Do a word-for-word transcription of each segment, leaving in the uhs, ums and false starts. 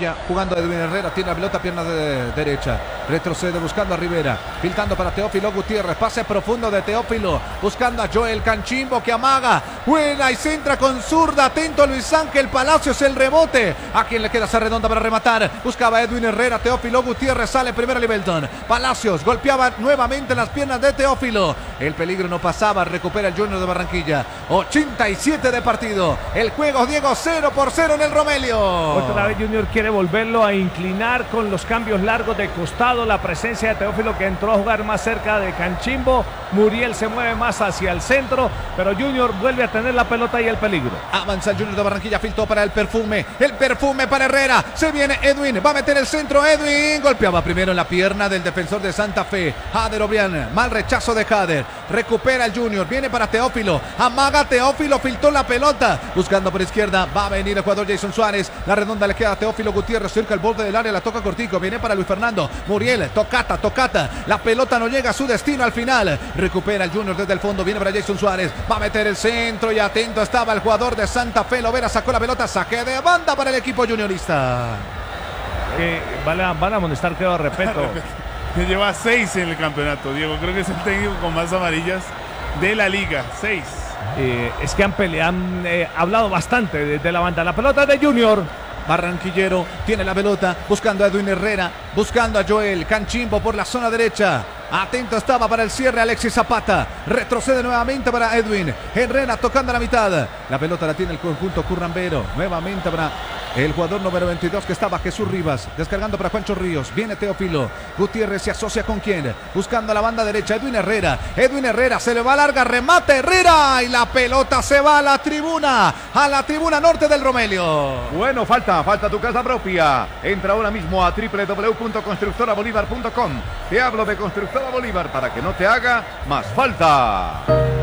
Barranquilla, jugando Edwin Herrera, tiene la pelota, pierna de derecha, retrocede buscando a Rivera, filtrando para Teófilo Gutiérrez, pase profundo de Teófilo, buscando a Joel Canchimbo que amaga, buena y centra con zurda, atento Luis Ángel Palacios, el rebote, a quien le queda esa redonda para rematar, buscaba Edwin Herrera, Teófilo Gutiérrez, sale primero Livelton, Palacios golpeaba nuevamente las piernas de Teófilo, el peligro no pasaba, recupera el Junior de Barranquilla, ochenta y siete de partido, el juego Diego cero por cero en el Romelio. Otra vez Junior quiere volverlo a inclinar con los cambios largos de costado, la presencia de Teófilo que entró a jugar más cerca de Canchimbo, Muriel se mueve más hacia el centro, pero Junior vuelve a tener la pelota y el peligro. Avanza el Junior de Barranquilla, filtró para el perfume, el perfume para Herrera, se viene Edwin, va a meter el centro Edwin, golpeaba primero en la pierna del defensor de Santa Fe, Jader Obrián, mal rechazo de Jader, recupera el Junior, viene para Teófilo, amaga Teófilo, filtró la pelota, buscando por izquierda, va a venir el jugador Jason Suárez, la redonda le queda a Teófilo Gutiérrez, cerca el borde del área, la toca cortico, viene para Luis Fernando, Muriel, tocata, tocata, la pelota no llega a su destino al final, recupera el Junior desde el fondo, viene para Jason Suárez, va a meter el centro y atento estaba el jugador de Santa Fe, Lovera sacó la pelota, saque de banda para el equipo juniorista. Eh, van, a, van a amonestar, creo, respeto. Que lleva seis en el campeonato, Diego, creo que es el técnico con más amarillas de la liga, seis. Eh, es que han, peleado, han eh, hablado bastante de, de la banda. La pelota de Junior. Barranquillero tiene la pelota, buscando a Edwin Herrera, buscando a Joel Canchimbo por la zona derecha. Atento estaba para el cierre Alexis Zapata. Retrocede nuevamente para Edwin Herrera tocando a la mitad. La pelota la tiene el conjunto currambero. Nuevamente para el jugador número veintidós que estaba Jesús Rivas. Descargando para Juancho Ríos. Viene Teófilo. Gutiérrez se asocia con quién. Buscando a la banda derecha. Edwin Herrera. Edwin Herrera se le va larga. Remate Herrera. Y la pelota se va a la tribuna. A la tribuna norte del Romelio. Bueno, falta, falta tu casa propia. Entra ahora mismo a doble u doble u doble u punto constructora bolívar punto com. Te hablo de Constructora Bolívar para que no te haga más falta.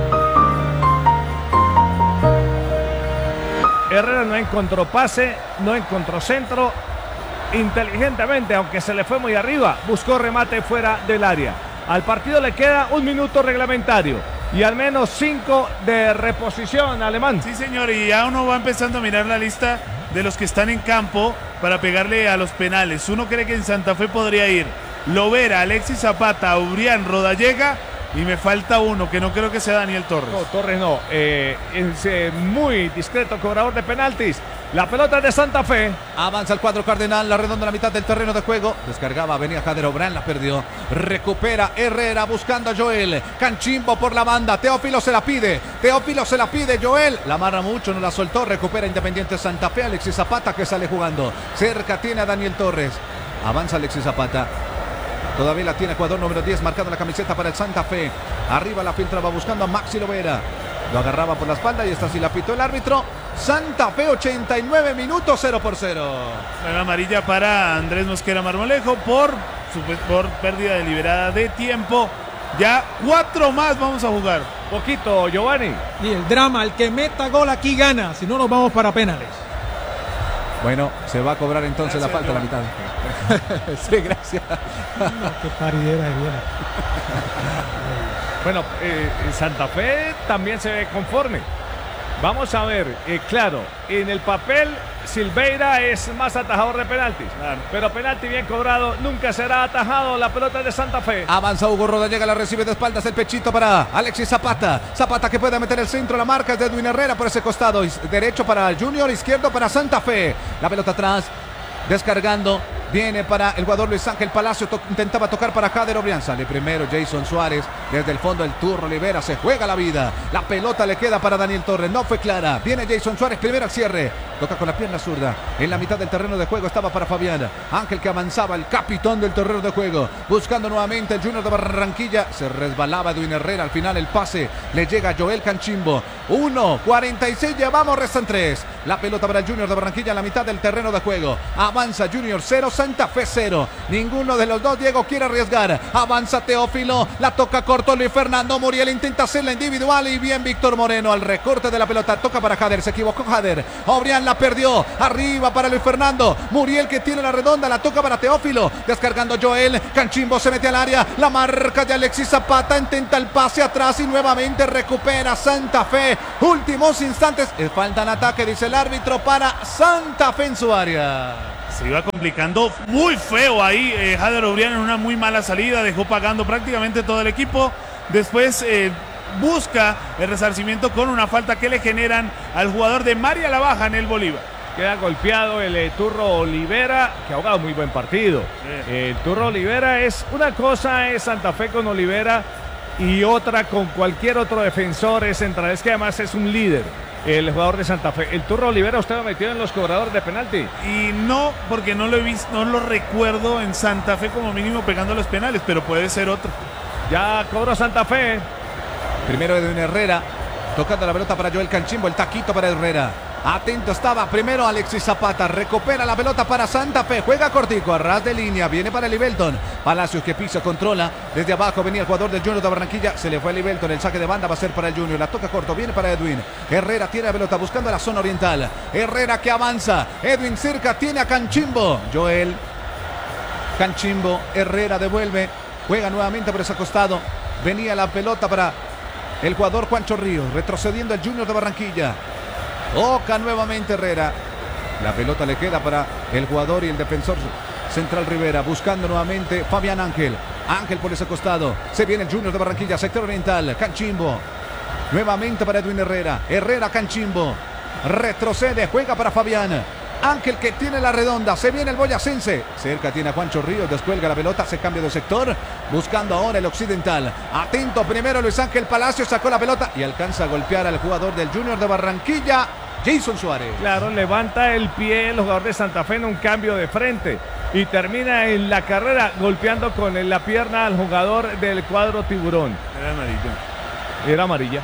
Herrera no encontró pase, no encontró centro. Inteligentemente, aunque se le fue muy arriba, buscó remate fuera del área. Al partido le queda un minuto reglamentario y al menos cinco de reposición, Alemán. Sí, señor, y ya uno va empezando a mirar la lista de los que están en campo para pegarle a los penales. Uno cree que en Santa Fe podría ir Lovera, Alexis Zapata, Ubrián, Rodallega, y me falta uno que no creo que sea Daniel Torres. No, Torres no, eh, es eh, muy discreto cobrador de penaltis. La pelota de Santa Fe. Avanza el cuadro cardenal, la redonda a la mitad del terreno de juego. Descargaba, venía Jader Obrán, la perdió. Recupera Herrera buscando a Joel. Canchimbo por la banda. Teófilo se la pide. Teófilo se la pide. Joel la amarra mucho, no la soltó. Recupera Independiente Santa Fe. Alexis Zapata que sale jugando. Cerca tiene a Daniel Torres. Avanza Alexis Zapata. Todavía la tiene jugador número diez, marcando la camiseta para el Santa Fe. Arriba la filtra, va buscando a Maxi Lovera. Lo agarraba por la espalda y esta sí la pitó el árbitro. Santa Fe, ochenta y nueve minutos, cero por cero. La amarilla para Andrés Mosquera Marmolejo por, por pérdida deliberada de tiempo. Ya cuatro más vamos a jugar. Poquito, Giovanni. Y el drama, el que meta gol aquí gana, si no nos vamos para penales. Bueno, se va a cobrar entonces gracias, la falta a la mitad. Sí, gracias. No, qué paridera de bien. Bueno, eh, Santa Fe también se ve conforme. Vamos a ver, eh, claro, en el papel Silveira es más atajador de penaltis, claro, pero penalti bien cobrado nunca será atajado. La pelota de Santa Fe. Avanza Hugo Rodallega, la recibe de espaldas, el pechito para Alexis Zapata. Zapata que puede meter el centro, la marca es de Edwin Herrera por ese costado, derecho para el Junior, izquierdo para Santa Fe. La pelota atrás, descargando. Viene para el jugador Luis Ángel Palacio, to intentaba tocar para Jader Obrián, sale primero Jason Suárez, desde el fondo el Turro Rivera, se juega la vida, la pelota le queda para Daniel Torres, no fue clara, viene Jason Suárez primero al cierre, toca con la pierna zurda, en la mitad del terreno de juego estaba para Fabián Ángel que avanzaba, el capitán del terreno de juego, buscando nuevamente el Junior de Barranquilla, se resbalaba Edwin Herrera, al final el pase le llega a Joel Canchimbo, uno cuarenta y seis, llevamos, restan tres, la pelota para el Junior de Barranquilla en la mitad del terreno de juego, avanza Junior cero, Santa Fe cero, ninguno de los dos, Diego, quiere arriesgar, avanza Teófilo, la toca corto Luis Fernando, Muriel intenta hacerla individual y bien Víctor Moreno al recorte de la pelota, toca para Jader, se equivocó Jader, Obrián la perdió, arriba para Luis Fernando, Muriel que tiene la redonda, la toca para Teófilo, descargando Joel, Canchimbo se mete al área, la marca de Alexis Zapata, intenta el pase atrás y nuevamente recupera Santa Fe, últimos instantes, falta en ataque, dice el árbitro para Santa Fe en su área. Se iba complicando muy feo ahí. Eh, Jader Obrián en una muy mala salida, dejó pagando prácticamente todo el equipo. Después eh, busca el resarcimiento con una falta que le generan al jugador de María la Baja en el Bolívar. Queda golpeado el eh, Turro Olivera, que ha jugado muy buen partido. Eh, el Turro Olivera es una cosa, es Santa Fe con Olivera, y otra con cualquier otro defensor es central. Es que además es un líder, el jugador de Santa Fe. El Turro Olivera, usted lo metió en los cobradores de penalti. Y no, porque no lo he visto, no lo recuerdo en Santa Fe como mínimo pegando los penales, pero puede ser otro. Ya cobró Santa Fe. Primero Edwin Herrera, tocando la pelota para Joel Canchimbo, el taquito para Herrera. Atento estaba primero Alexis Zapata, recupera la pelota para Santa Fe, juega cortico, a ras de línea, viene para Libelton. Palacios que pisa, controla, desde abajo venía el jugador del Junior de Barranquilla, se le fue a Libelton, el saque de banda va a ser para el Junior, la toca corto, viene para Edwin. Herrera tiene la pelota buscando la zona oriental, Herrera que avanza, Edwin cerca, tiene a Canchimbo, Joel Canchimbo, Herrera devuelve, juega nuevamente por ese costado, venía la pelota para el jugador Juancho Ríos, retrocediendo el Junior de Barranquilla. Toca nuevamente Herrera. La pelota le queda para el jugador y el defensor central Rivera. Buscando nuevamente Fabián Ángel. Ángel por ese costado. Se viene el Junior de Barranquilla, sector oriental. Canchimbo. Nuevamente para Edwin Herrera. Herrera, Canchimbo. Retrocede, juega para Fabián. Ángel que tiene la redonda. Se viene el boyacense. Cerca tiene a Juancho Ríos. Descuelga la pelota. Se cambia de sector. Buscando ahora el occidental. Atento primero Luis Ángel Palacio. Sacó la pelota y alcanza a golpear al jugador del Junior de Barranquilla, Jason Suárez. Claro, levanta el pie el jugador de Santa Fe en un cambio de frente y termina en la carrera golpeando con la pierna al jugador del cuadro tiburón. Era amarilla. Era amarilla.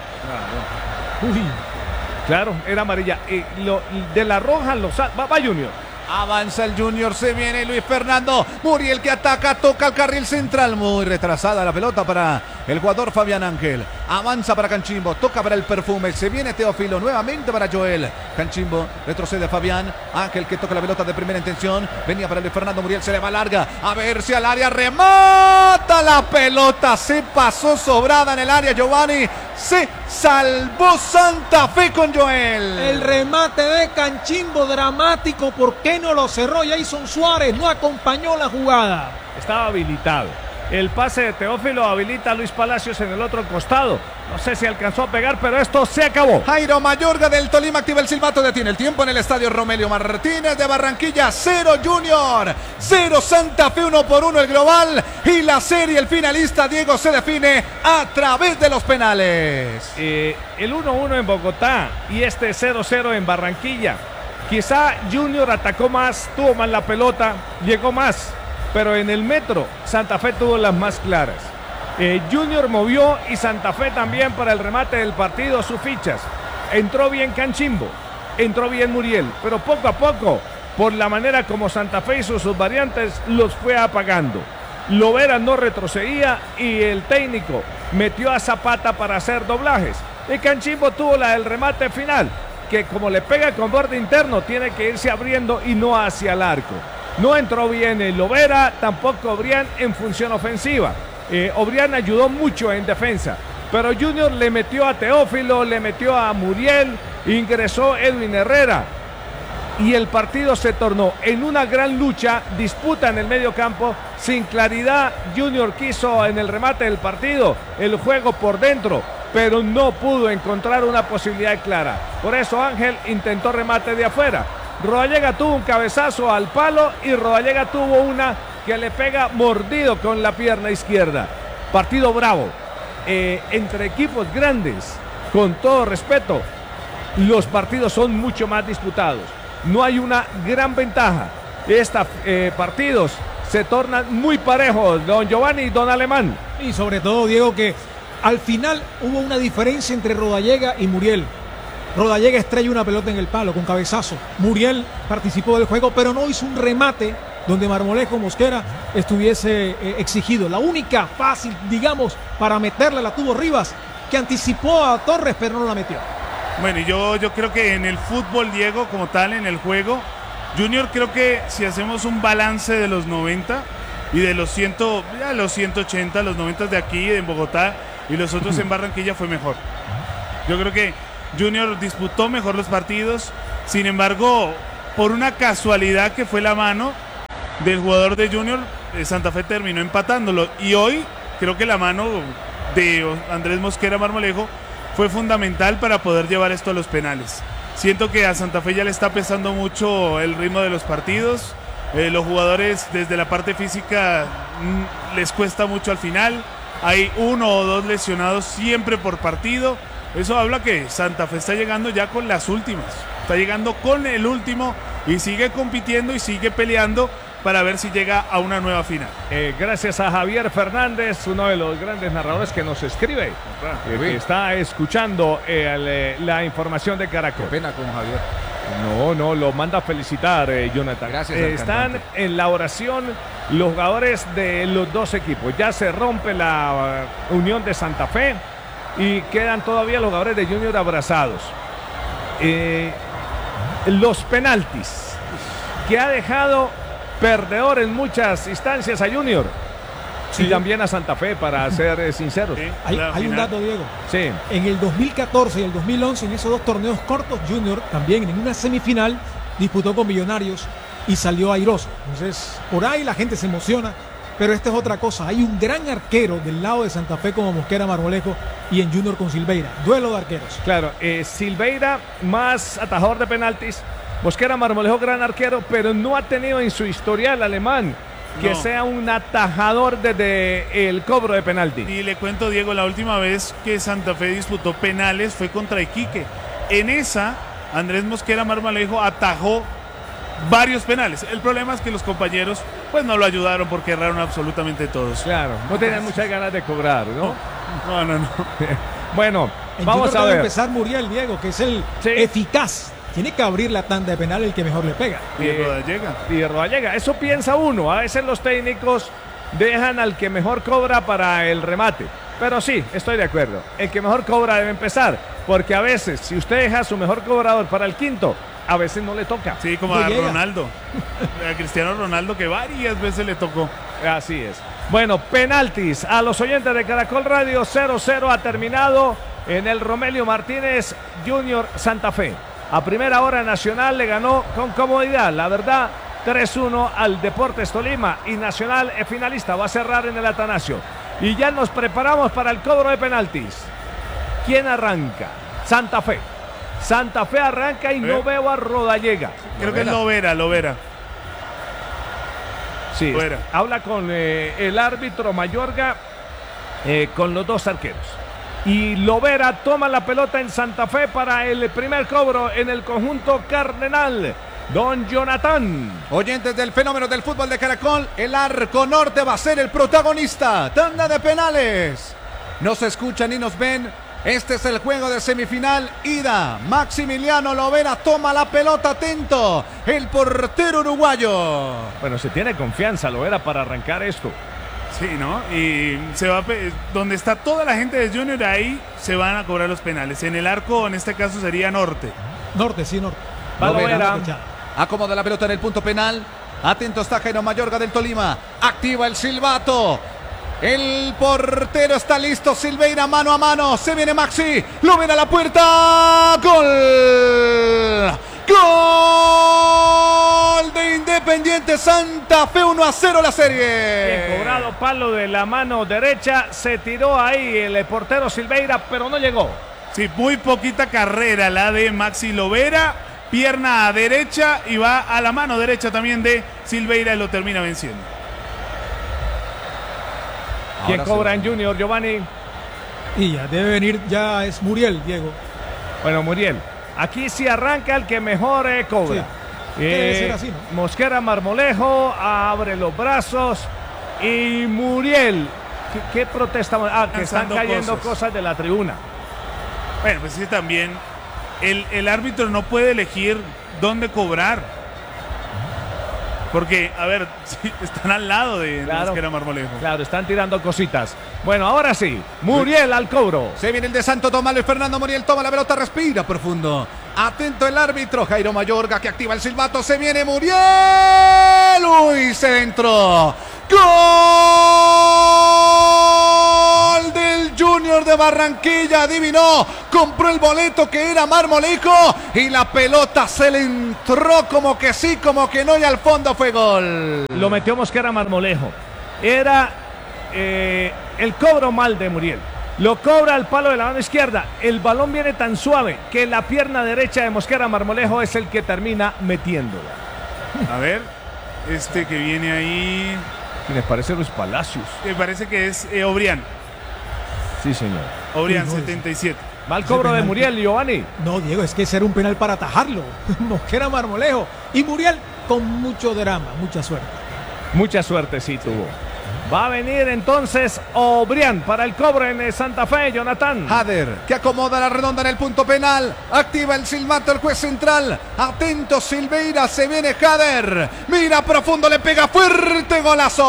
Claro. Uy. Claro, era amarilla. Y lo, de la roja lo va, va Junior. Avanza el Junior, se viene Luis Fernando Muriel que ataca, toca el carril central, muy retrasada la pelota para el jugador Fabián Ángel. Avanza para Canchimbo, toca para el Perfume, se viene Teófilo, nuevamente para Joel Canchimbo, retrocede Fabián Ángel que toca la pelota de primera intención, venía para Luis Fernando Muriel, se le va larga, a ver si al área, remata la pelota, se pasó sobrada en el área Giovanni, se salvó Santa Fe con Joel. El remate de Canchimbo dramático, ¿por qué no lo cerró Jason Suárez? No acompañó la jugada. Estaba habilitado. El pase de Teófilo habilita a Luis Palacios en el otro costado. No sé si alcanzó a pegar, pero esto se acabó. Jairo Mayorga del Tolima activa el silbato, detiene el tiempo en el estadio Romelio Martínez de Barranquilla. Cero Junior, cero Santa Fe, uno por uno el global. Y la serie, el finalista Diego, se define a través de los penales. Eh, el uno uno en Bogotá y este cero cero en Barranquilla. Quizá Junior atacó más, tuvo más la pelota, llegó más. Pero en el metro, Santa Fe tuvo las más claras. Eh, Junior movió y Santa Fe también para el remate del partido sus fichas. Entró bien Canchimbo, entró bien Muriel, pero poco a poco, por la manera como Santa Fe hizo sus variantes, los fue apagando. Lovera no retrocedía y el técnico metió a Zapata para hacer doblajes. Y Canchimbo tuvo la del remate final, que como le pega con borde interno, tiene que irse abriendo y no hacia el arco. No entró bien el Lovera, tampoco Obrián en función ofensiva. Eh, Obrián ayudó mucho en defensa, pero Junior le metió a Teófilo, le metió a Muriel, ingresó Edwin Herrera y el partido se tornó en una gran lucha, disputa en el medio campo, sin claridad. Junior quiso en el remate del partido el juego por dentro, pero no pudo encontrar una posibilidad clara. Por eso Ángel intentó remate de afuera. Rodallega tuvo un cabezazo al palo y Rodallega tuvo una que le pega mordido con la pierna izquierda. Partido bravo, eh, entre equipos grandes, con todo respeto, los partidos son mucho más disputados. No hay una gran ventaja. Estos eh, partidos se tornan muy parejos, don Giovanni y don Alemán. Y sobre todo, Diego, que al final hubo una diferencia entre Rodallega y Muriel. Rodallega estrella una pelota en el palo con cabezazo. Muriel participó del juego, pero no hizo un remate donde Marmolejo Mosquera estuviese eh, exigido. La única fácil, digamos, para meterla la tuvo Rivas, que anticipó a Torres, pero no la metió. Bueno, y yo, yo creo que en el fútbol, Diego, como tal, en el juego, Junior, creo que si hacemos un balance de los noventa y de los, cien, ya los ciento ochenta, los noventa de aquí, en Bogotá, y los otros en Barranquilla, fue mejor. Yo creo que Junior disputó mejor los partidos, sin embargo, por una casualidad que fue la mano del jugador de Junior, eh, Santa Fe terminó empatándolo. Y hoy creo que la mano de Andrés Mosquera Marmolejo fue fundamental para poder llevar esto a los penales. Siento que a Santa Fe ya le está pesando mucho el ritmo de los partidos. Eh, los jugadores desde la parte física mmm, les cuesta mucho al final. Hay uno o dos lesionados siempre por partido. Eso habla que Santa Fe está llegando ya con las últimas. Está llegando con el último y sigue compitiendo y sigue peleando para ver si llega a una nueva final. Eh, gracias a Javier Fernández, uno de los grandes narradores que nos escribe, eh, que está escuchando eh, el, eh, la información de Caracol. Qué pena con Javier. No, no, lo manda a felicitar, eh, Jonathan. Gracias. Eh, están cantante. En la oración los jugadores de los dos equipos. Ya se rompe la uh, unión de Santa Fe y quedan todavía los jugadores de Junior abrazados. Eh, los penaltis que ha dejado perdedor en muchas instancias a Junior, sí, y también a Santa Fe, para ser eh, sinceros. Sí, hay, hay un dato, Diego. Sí. En el dos mil catorce y el dos mil once, en esos dos torneos cortos, Junior también en una semifinal disputó con Millonarios y salió airoso. Entonces, por ahí la gente se emociona, pero esta es otra cosa. Hay un gran arquero del lado de Santa Fe como Mosquera Marmolejo y en Junior con Silveira. Duelo de arqueros. Claro, eh, Silveira más atajador de penaltis. Mosquera Marmolejo, gran arquero, pero no ha tenido en su historial alemán que no sea un atajador desde el cobro de penalti. Y le cuento, Diego, la última vez que Santa Fe disputó penales fue contra Iquique. En esa, Andrés Mosquera Marmolejo atajó varios penales. El problema es que los compañeros pues no lo ayudaron porque erraron absolutamente todos. Claro, no tenían muchas ganas de cobrar, ¿no? No, no, no. Bueno, en vamos Junior a debe ver. empezar Muriel, Diego, que es el sí. eficaz. Tiene que abrir la tanda de penal el que mejor le pega. Y Rodallega. Y Rodallega. Eso piensa uno. A veces los técnicos dejan al que mejor cobra para el remate. Pero sí, estoy de acuerdo. El que mejor cobra debe empezar. Porque a veces, si usted deja a su mejor cobrador para el quinto, a veces no le toca. Sí, como no a llega. Ronaldo. A Cristiano Ronaldo, que varias veces le tocó. Así es. Bueno, penaltis a los oyentes de Caracol Radio. cero cero ha terminado en el Romelio Martínez Junior Santa Fe. A primera hora Nacional le ganó con comodidad, la verdad, tres uno al Deportes Tolima, y Nacional es finalista, va a cerrar en el Atanasio. Y ya nos preparamos para el cobro de penaltis. ¿Quién arranca? Santa Fe. Santa Fe arranca y ¿Eh? no veo a Rodallega. Creo que es Lovera, Lovera. Sí, Lovera. Habla con eh, el árbitro Mayorga, eh, con los dos arqueros. Y Lovera toma la pelota en Santa Fe para el primer cobro en el conjunto cardenal. Don Jonathan. Oyentes del fenómeno del fútbol de Caracol, el Arco Norte va a ser el protagonista. Tanda de penales. Nos escuchan y nos ven. Este es el juego de semifinal. Ida. Maximiliano Lovera toma la pelota, atento. El portero uruguayo. Bueno, se tiene confianza Lovera para arrancar esto. Sí, ¿no? Y se va a donde está toda la gente de Junior, ahí se van a cobrar los penales. En el arco, en este caso, sería Norte. Norte, sí, Norte. Lovera acomoda la pelota en el punto penal. Atento está Jairo Mayorga del Tolima. Activa el silbato. El portero está listo. Silveira mano a mano. Se viene Maxi. Lovera a la puerta. ¡Gol! ¡Gol de Independiente Santa Fe! uno a cero la serie. Bien cobrado, palo de la mano derecha. Se tiró ahí el portero Silveira, pero no llegó. Sí, muy poquita carrera la de Maxi Lovera. Pierna a derecha y va a la mano derecha también de Silveira y lo termina venciendo. ¿Quién cobra en Junior, Giovanni? Y ya debe venir, ya es Muriel, Diego. Bueno, Muriel. Aquí sí arranca el que mejor eh, cobra. Sí. Debe ser así, ¿no? Mosquera Marmolejo abre los brazos y Muriel. ¿Qué, qué protesta? Ah, que están cayendo cosas. cosas de la tribuna. Bueno, pues sí, también el, el árbitro no puede elegir dónde cobrar. Porque, a ver, sí, están al lado de claro, Mosquera Marmolejo. Claro, están tirando cositas. Bueno, ahora sí, Muriel al cobro. Se viene el de Santo Tomás, Luis Fernando Muriel toma la pelota, respira profundo. Atento el árbitro, Jairo Mayorga, que activa el silbato. Se viene Muriel. ¡Uy, centro! ¡Gol del Junior de Barranquilla adivinó, compró el boleto que era Marmolejo y la pelota se le entró como que sí, como que no y al fondo fue gol. Lo metió Mosquera Marmolejo. Era eh, el cobro mal de Muriel. Lo cobra al palo de la mano izquierda. El balón viene tan suave que la pierna derecha de Mosquera Marmolejo es el que termina metiéndola. A ver, este que viene ahí. ¿Les parece Luis Palacios? Me parece que es eh, Obrián. Sí, señor. Obrián, Uy, no, setenta y siete. Mal cobro de Muriel, Giovanni. No, Diego, es que ese era un penal para atajarlo. Mosquera Marmolejo. Y Muriel con mucho drama, mucha suerte. Mucha suerte sí tuvo. Va a venir entonces Obrián para el cobro en Santa Fe, Jonathan. Hader, que acomoda la redonda en el punto penal. Activa el silbato el juez central. Atento Silveira, se viene Hader. Mira profundo, le pega fuerte, golazo.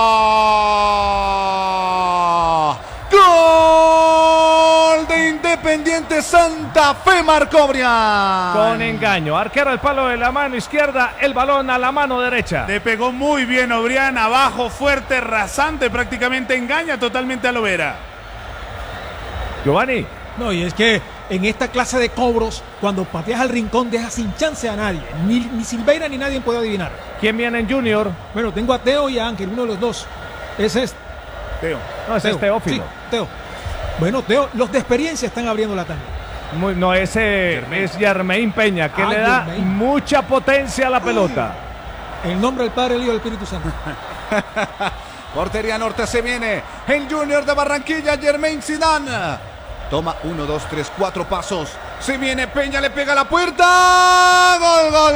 Gol de Independiente Santa Fe, marcó Obrián. Con engaño, arquero al palo de la mano izquierda, el balón a la mano derecha. Le pegó muy bien Obrián, abajo, fuerte, rasante, prácticamente engaña totalmente a Lovera. Giovanni. No, y es que en esta clase de cobros, cuando pateas al rincón, dejas sin chance a nadie. Ni, ni Silveira ni nadie puede adivinar. ¿Quién viene en Junior? Bueno, tengo a Teo y a Ángel, uno de los dos. Ese es Teo. No, ese Teo. es Teófilo. Sí, Teo. Bueno, Teo, los de experiencia están abriendo la tanda. Muy, no, ese Germain. es Yermain Peña, que Ah, le da Germain. mucha potencia a la pelota. En nombre del Padre, el Hijo y del Espíritu Santo. Portería norte se viene. El Junior de Barranquilla, Germain Zidane. Toma uno, dos, tres, cuatro pasos. Se viene Peña, le pega a la puerta. Gol, gol,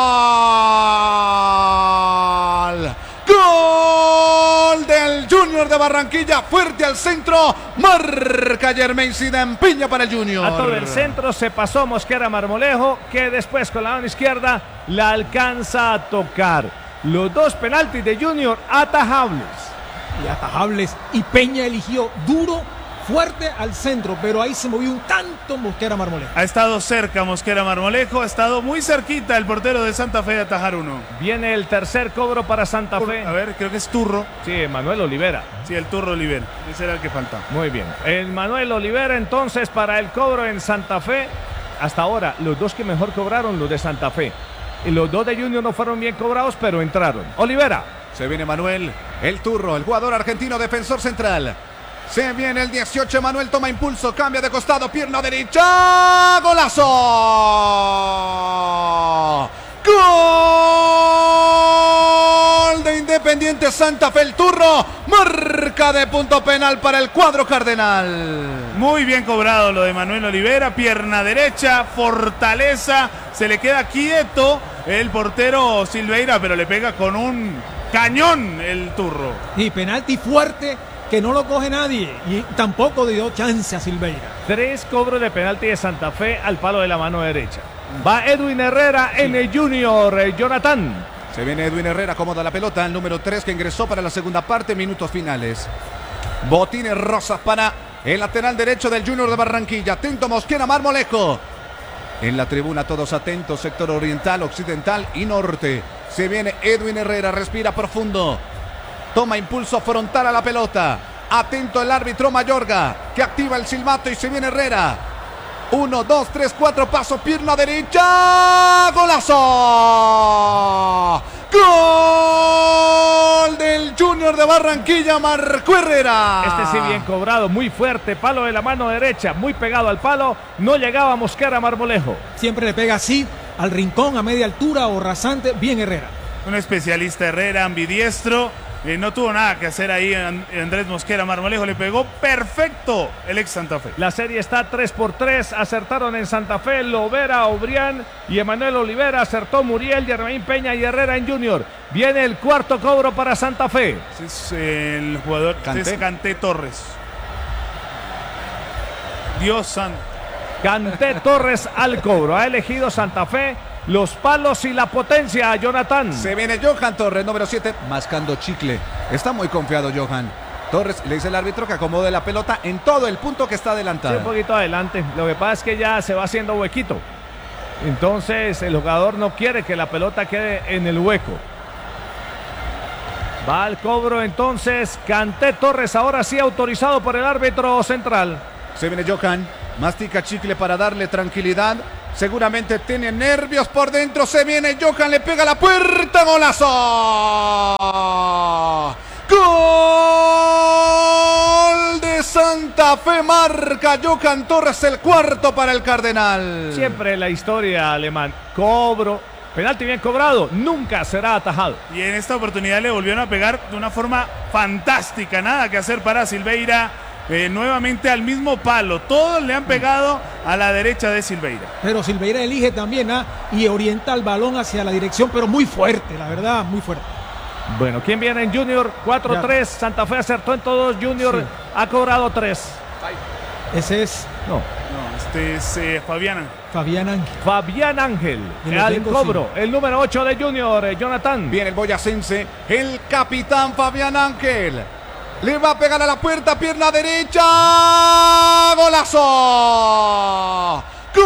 gol. Gol del Junior de Barranquilla. Fuerte al centro. Marca Germain Zidane. Peña para el Junior. A todo el centro se pasó Mosquera Marmolejo, que después con la mano izquierda la alcanza a tocar. Los dos penaltis de Junior atajables. Y atajables. Y Peña eligió duro, fuerte al centro, pero ahí se movió un tanto Mosquera Marmolejo. Ha estado cerca Mosquera Marmolejo, ha estado muy cerquita el portero de Santa Fe de atajar uno. Viene el tercer cobro para Santa Por- Fe. a ver, creo que es Turro. Sí, Manuel Olivera. Sí, el Turro Olivera. Ese era el que faltaba. Muy bien. El Manuel Olivera entonces para el cobro en Santa Fe. Hasta ahora, los dos que mejor cobraron, los de Santa Fe. Y los dos de Junior no fueron bien cobrados, pero entraron. Olivera. Se viene Manuel, el turro, el jugador argentino, defensor central. Se viene el dieciocho, Manuel toma impulso, cambia de costado, pierna derecha, golazo. Gol de Independiente Santa Fe, el turro, marca de punto penal para el cuadro cardenal. Muy bien cobrado lo de Manuel Olivera, pierna derecha, fortaleza, se le queda quieto el portero Silveira, pero le pega con un cañón el Turro. Y penalti fuerte que no lo coge nadie. Y tampoco dio chance a Silveira. Tres cobros de penalti de Santa Fe al palo de la mano derecha. Va Edwin Herrera en el Junior. eh, Jonathan. Se viene Edwin Herrera, acomoda la pelota, el número tres que ingresó para la segunda parte, minutos finales. Botines rosas para el lateral derecho del Junior de Barranquilla. Atento Mosquera Marmolejo. En la tribuna todos atentos, sector oriental, occidental y norte. Se viene Edwin Herrera, respira profundo. Toma impulso frontal a la pelota. Atento el árbitro Mayorga, que activa el silbato y se viene Herrera. Uno, dos, tres, cuatro pasos, pierna derecha. ¡Golazo! ¡Gol del Junior de Barranquilla! Marcó Herrera. Este sí bien cobrado, muy fuerte, palo de la mano derecha, muy pegado al palo. No llegaba Mosquera Marmolejo. Siempre le pega así, al rincón, a media altura o rasante. Bien Herrera. Un especialista Herrera, ambidiestro. Eh, no tuvo nada que hacer ahí And- Andrés Mosquera Marmolejo, le pegó perfecto el ex Santa Fe. La serie está tres por tres, acertaron en Santa Fe, Lovera, Obrián y Emanuel Olivera, acertó Muriel, Yermain Peña y Herrera en Junior. Viene el cuarto cobro para Santa Fe. Ese es eh, el jugador Kanté. es Kanté Torres. Dios santo. Kanté Torres al cobro, ha elegido Santa Fe los palos y la potencia, Jonathan. Se viene Johan Torres, número siete, mascando chicle. Está muy confiado Johan. Torres le dice el árbitro que acomode la pelota en todo el punto que está Sí, adelantada. un poquito adelante. Lo que pasa es que ya se va haciendo huequito. Entonces el jugador no quiere que la pelota quede en el hueco. Va al cobro entonces Kanté Torres, ahora sí autorizado por el árbitro central. Se viene Johan. Mastica chicle para darle tranquilidad. Seguramente tiene nervios por dentro. Se viene Johan, le pega a la puerta. ¡Golazo! ¡Gol de Santa Fe! Marca Johan Torres, el cuarto para el Cardenal. Siempre la historia, Alemán. Cobro, penalti bien cobrado, nunca será atajado. Y en esta oportunidad le volvieron a pegar de una forma fantástica. Nada que hacer para Silveira. Eh, nuevamente al mismo palo. Todos le han pegado a la derecha de Silveira. Pero Silveira elige también ¿ah? y orienta el balón hacia la dirección, pero muy fuerte, la verdad, muy fuerte. Bueno, ¿quién viene en Junior? cuatro tres. Santa Fe acertó en todos. Junior sí. ha cobrado tres. Ese es. No. No, este es eh, Fabián. Fabián Ángel. Fabián Ángel. Al cobro. Sí. El número ocho de Junior, eh, Jonathan. Viene el boyacense. El capitán Fabián Ángel. Le va a pegar a la puerta, pierna derecha. ¡Golazo!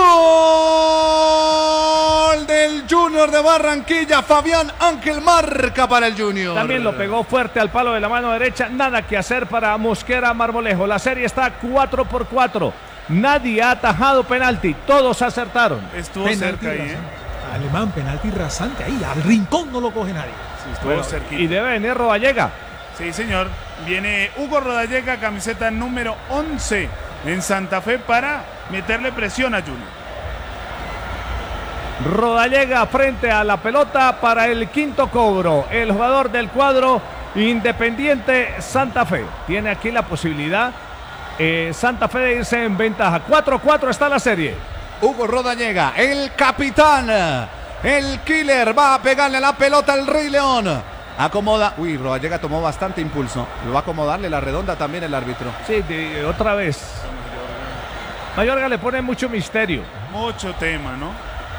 ¡Gol del Junior de Barranquilla! Fabián Ángel marca para el Junior. También lo pegó fuerte al palo de la mano derecha. Nada que hacer para Mosquera Marmolejo. La serie está cuatro por cuatro. Nadie ha atajado penalti. Todos acertaron. Estuvo penalti cerca ahí, ¿eh? Alemán, penalti rasante. Ahí, al rincón no lo coge nadie. Sí, estuvo bueno, cerquita. Y debe venir Rodallega. Sí, señor. Viene Hugo Rodallega, camiseta número once en Santa Fe para meterle presión a Junior. Rodallega frente a la pelota para el quinto cobro. El jugador del cuadro Independiente Santa Fe. Tiene aquí la posibilidad eh, Santa Fe de irse en ventaja. cuatro cuatro está la serie. Hugo Rodallega, el capitán, el killer, va a pegarle a la pelota al Rey León. Acomoda. Uy, Rodallega tomó bastante impulso. Lo va a acomodarle la redonda también el árbitro. Sí, de, otra vez. Mayorga le pone mucho misterio. Mucho tema, ¿no?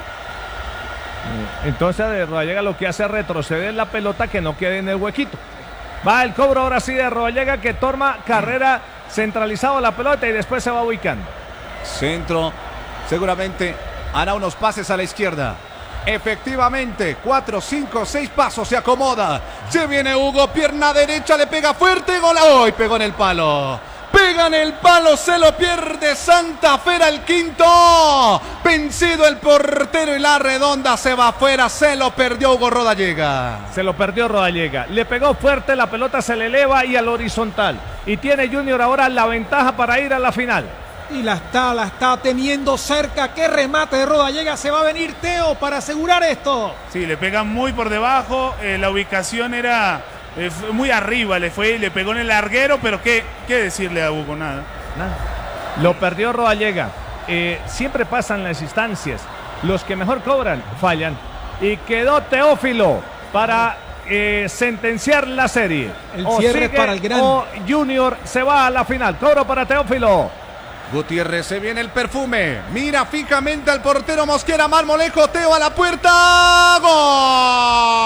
Entonces de Rodallega lo que hace es retroceder la pelota que no quede en el huequito. Va el cobro ahora sí de Rodallega que toma carrera centralizado la pelota y después se va ubicando. Centro. Seguramente hará unos pases a la izquierda. Efectivamente, cuatro, cinco, seis pasos, se acomoda. Se viene Hugo, pierna derecha, le pega fuerte, gol. ¡Ay! Pegó en el palo. Pega en el palo, se lo pierde Santa Fe, era el quinto. Vencido el portero y la redonda se va afuera, se lo perdió Hugo Rodallega. Se lo perdió Rodallega. Le pegó fuerte, la pelota se le eleva y al horizontal. Y tiene Junior ahora la ventaja para ir a la final. Y la está, la está teniendo cerca. ¡Qué remate de Rodallega! Se va a venir Teo para asegurar esto. Sí, le pega muy por debajo. Eh, la ubicación era eh, muy arriba. Le fue y le pegó en el larguero. Pero qué, qué decirle a Hugo, nada. Nada. Lo perdió Rodallega. Eh, siempre pasan las instancias. Los que mejor cobran fallan. Y quedó Teófilo para eh, sentenciar la serie. El o cierre sigue, para el gran. O Junior se va a la final. Cobro para Teófilo. Gutiérrez, se viene el perfume. Mira fijamente al portero Mosquera Marmolejo. Teo a la puerta. ¡Gol!